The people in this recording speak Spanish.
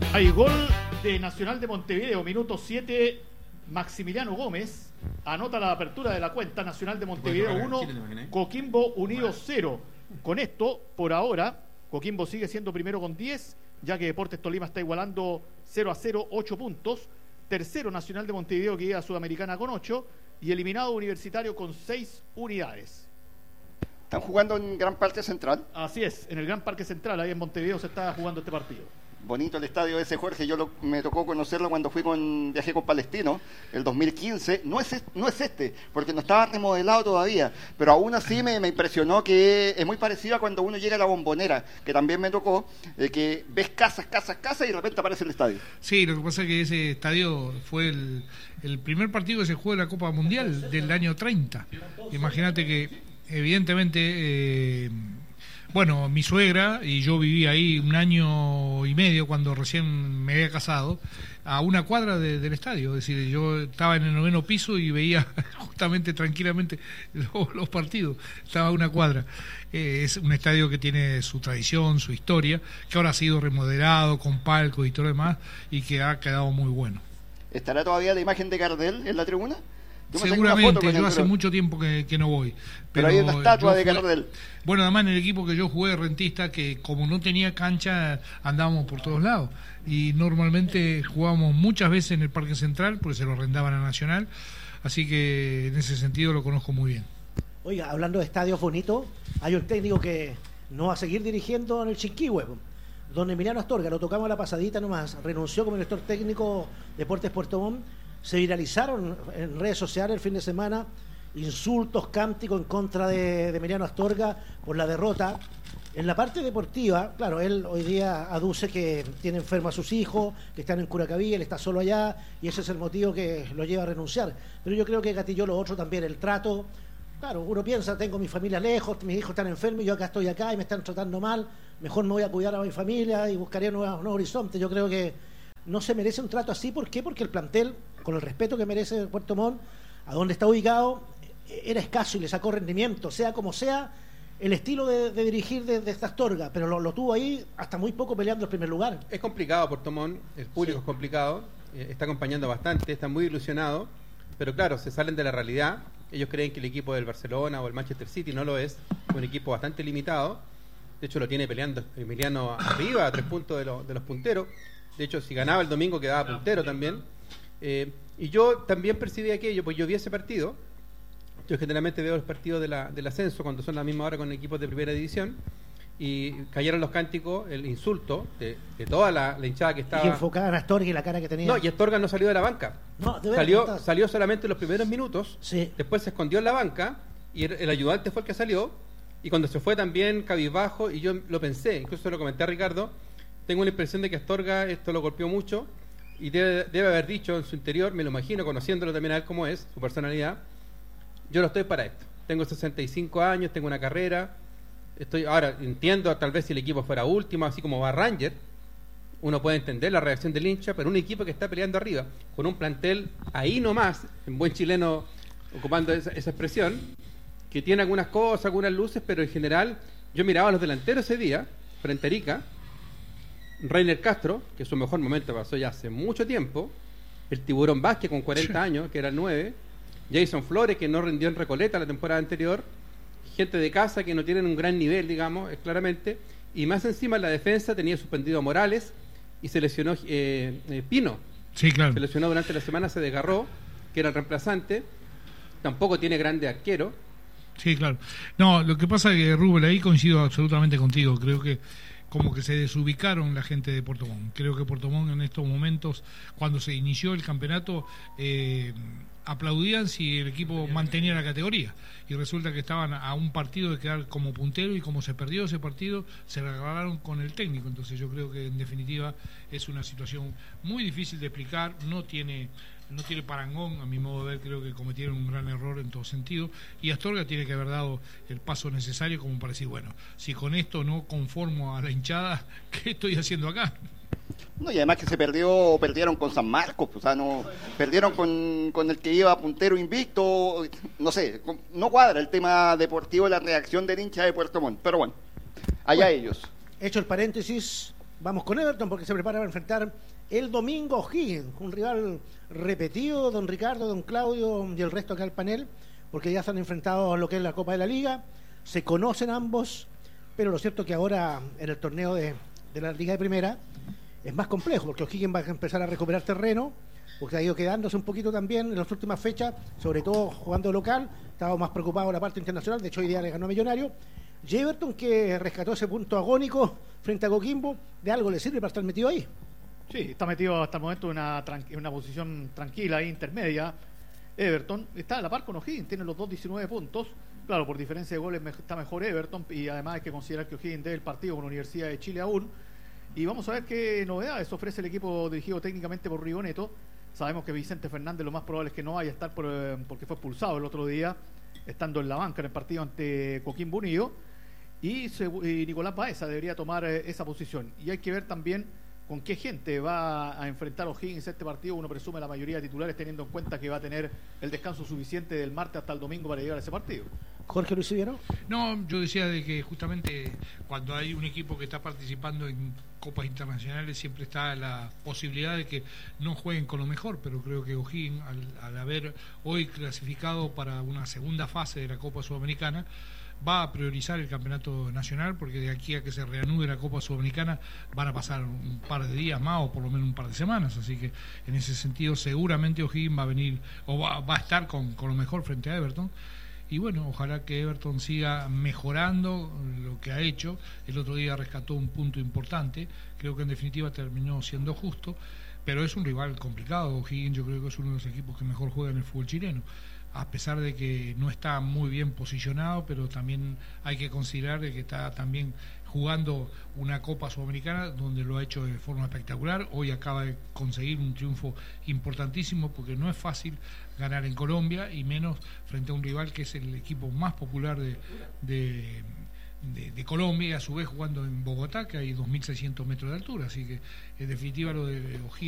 Hay gol de Nacional de Montevideo, minuto 7, Maximiliano Gómez anota la apertura de la cuenta. Nacional de Montevideo 1, Coquimbo Unido 0. Con esto, por ahora, Coquimbo sigue siendo primero con 10, ya que Deportes Tolima está igualando 0-0, 8 puntos. Tercero Nacional de Montevideo, que llega a Sudamericana con 8, y eliminado Universitario con 6 unidades. ¿Están jugando en Gran Parque Central? Así es, en el Gran Parque Central, ahí en Montevideo se está jugando este partido. Bonito el estadio ese, Jorge. Me tocó conocerlo cuando viajé con Palestino, el 2015. No es este, porque no estaba remodelado todavía, pero aún así me impresionó que es muy parecido a cuando uno llega a la Bombonera, que también me tocó, que ves casas y de repente aparece el estadio. Sí, lo que pasa es que ese estadio fue el primer partido que se jugó en la Copa Mundial del año 30. Imagínate que, evidentemente... Bueno, mi suegra y yo viví ahí 1 año y medio cuando recién me había casado, a 1 cuadra del estadio. Es decir, yo estaba en el 9º piso y veía justamente tranquilamente los partidos. Estaba a 1 cuadra. Es un estadio que tiene su tradición, su historia, que ahora ha sido remodelado con palcos y todo lo demás, y que ha quedado muy bueno. ¿Estará todavía la imagen de Gardel en la tribuna? Seguramente, yo hace mucho tiempo que no voy. Pero hay una estatua de Gardel. Bueno, además en el equipo que yo jugué, Rentista, que como no tenía cancha, andábamos por todos lados. Y normalmente jugábamos muchas veces en el Parque Central, porque se lo arrendaban a Nacional. Así que en ese sentido lo conozco muy bien. Oiga, hablando de estadios bonitos, hay un técnico que no va a seguir dirigiendo en el Chinquihue. Don Emiliano Astorga, lo tocamos a la pasadita nomás, renunció como director técnico de Deportes Puerto Montt. Se viralizaron en redes sociales el fin de semana insultos, cánticos en contra de Emiliano Astorga por la derrota. En la parte deportiva, claro, él hoy día aduce que tiene enfermos a sus hijos, que están en Curacaví, él está solo allá, y ese es el motivo que lo lleva a renunciar. Pero yo creo que gatilló lo otro también, el trato. Claro, uno piensa, tengo mi familia lejos, mis hijos están enfermos, y yo acá estoy acá y me están tratando mal, mejor me voy a cuidar a mi familia y buscaré nuevos horizontes. Yo creo que no se merece un trato así. ¿Por qué? Porque el plantel, con el respeto que merece Puerto Montt, a donde está ubicado, era escaso y le sacó rendimiento, sea como sea el estilo de dirigir de esta Astorga, pero lo tuvo ahí hasta muy poco peleando el primer lugar. Es complicado Puerto Montt, el público sí. Es complicado, está acompañando bastante, está muy ilusionado, pero claro, se salen de la realidad. Ellos creen que el equipo del Barcelona o el Manchester City no lo es un equipo bastante limitado. De hecho lo tiene peleando Emiliano arriba, a 3 puntos de los punteros. De hecho, si ganaba el domingo quedaba puntero también. Y yo también percibí aquello, pues yo vi ese partido. Yo generalmente veo los partidos del ascenso cuando son a la misma hora con equipos de primera división. Y cayeron los cánticos, el insulto de toda la hinchada que estaba. Y enfocada en Astorga y la cara que tenía. No, y Astorga no salió de la banca. No, salió solamente los primeros minutos. Sí. Después se escondió en la banca y el ayudante fue el que salió. Y cuando se fue también cabizbajo, y yo lo pensé, incluso lo comenté a Ricardo. Tengo la impresión de que Astorga esto lo golpeó mucho y debe haber dicho en su interior, me lo imagino, conociéndolo también a él como es, su personalidad, yo no estoy para esto. Tengo 65 años, tengo una carrera, ahora entiendo tal vez si el equipo fuera último, así como va Ranger, uno puede entender la reacción del hincha, pero un equipo que está peleando arriba, con un plantel ahí nomás, en buen chileno ocupando esa expresión, que tiene algunas cosas, algunas luces, pero en general yo miraba a los delanteros ese día, frente a Arica, Reiner Castro, que su mejor momento pasó ya hace mucho tiempo, el Tiburón Vázquez con 40 años, que era el 9, Jason Flores, que no rindió en Recoleta la temporada anterior, gente de casa que no tienen un gran nivel, digamos, claramente, y más encima en la defensa tenía suspendido a Morales y se lesionó Pino. Sí, claro. Se lesionó durante la semana, se desgarró, que era el reemplazante, tampoco tiene grande arquero. Sí, claro. No, lo que pasa es que, Rubén, ahí coincido absolutamente contigo, creo que como que se desubicaron la gente de Puerto Montt. Creo que Puerto Montt en estos momentos, cuando se inició el campeonato, aplaudían si el equipo mantenía la categoría, y resulta que estaban a un partido de quedar como puntero, y como se perdió ese partido se la agarraron con el técnico. Entonces yo creo que en definitiva es una situación muy difícil de explicar, no tiene parangón. A mi modo de ver, creo que cometieron un gran error en todo sentido, y Astorga tiene que haber dado el paso necesario como para decir, bueno, si con esto no conformo a la hinchada, ¿qué estoy haciendo acá? No, y además que perdieron con San Marcos, o sea, no perdieron con el que iba puntero invicto, no sé, no cuadra el tema deportivo, la reacción del hincha de Puerto Montt, pero bueno, allá ellos. Hecho el paréntesis, Vamos con Everton porque se prepara para enfrentar el domingo a O'Higgins, un rival repetido, don Ricardo, don Claudio y el resto acá del panel, porque ya se han enfrentado a lo que es la Copa de la Liga, se conocen ambos, pero lo cierto es que ahora en el torneo de la Liga de Primera es más complejo, porque O'Higgins va a empezar a recuperar terreno, porque ha ido quedándose un poquito también en las últimas fechas, sobre todo jugando local, estaba más preocupado en la parte internacional, de hecho hoy día le ganó a Millonario. Y Everton, que rescató ese punto agónico frente a Coquimbo, ¿de algo le sirve para estar metido ahí? Sí, está metido hasta el momento en una posición tranquila, intermedia. Everton está a la par con O'Higgins, tiene los dos 19 puntos. Claro, por diferencia de goles está mejor Everton, y además hay que considerar que O'Higgins debe el partido con la Universidad de Chile aún. Y vamos a ver qué novedades ofrece el equipo dirigido técnicamente por Rigoneto. Sabemos que Vicente Fernández lo más probable es que no vaya a estar porque fue expulsado el otro día, estando en la banca en el partido ante Coquimbo Unido. Y Nicolás Baeza debería tomar esa posición. Y hay que ver también con qué gente va a enfrentar O'Higgins este partido. Uno presume la mayoría de titulares, teniendo en cuenta que va a tener el descanso suficiente del martes hasta el domingo para llegar a ese partido. Jorge Luis Sivero. No, yo decía de que justamente cuando hay un equipo que está participando en copas internacionales siempre está la posibilidad de que no jueguen con lo mejor, pero creo que O'Higgins al haber hoy clasificado para una segunda fase de la Copa Sudamericana va a priorizar el campeonato nacional, porque de aquí a que se reanude la Copa Sudamericana van a pasar un par de días más o por lo menos un par de semanas, así que en ese sentido seguramente O'Higgins va a venir o va a estar con lo mejor frente a Everton. Y bueno, ojalá que Everton siga mejorando lo que ha hecho. El otro día rescató un punto importante, creo que en definitiva terminó siendo justo, pero es un rival complicado. O'Higgins yo creo que es uno de los equipos que mejor juega en el fútbol chileno, a pesar de que no está muy bien posicionado, pero también hay que considerar que está también jugando una Copa Sudamericana donde lo ha hecho de forma espectacular. Hoy acaba de conseguir un triunfo importantísimo, porque no es fácil ganar en Colombia, y menos frente a un rival que es el equipo más popular de Colombia, y a su vez jugando en Bogotá, que hay 2.600 metros de altura, así que en definitiva lo de O'Higgins